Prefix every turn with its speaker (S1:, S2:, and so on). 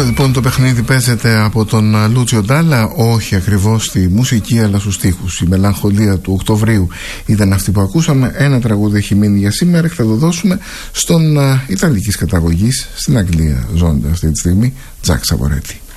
S1: Τώρα λοιπόν το παιχνίδι παίζεται από τον Λούτσιο Ντάλα, όχι ακριβώς στη μουσική αλλά στους στίχους. Η μελαγχολία του Οκτωβρίου ήταν αυτή που ακούσαμε. Ένα τραγούδι έχει μείνει για σήμερα και θα το δώσουμε στον Ιταλικής καταγωγής, στην Αγγλία ζώντας αυτή τη στιγμή, Τζακ Σαβορέτη.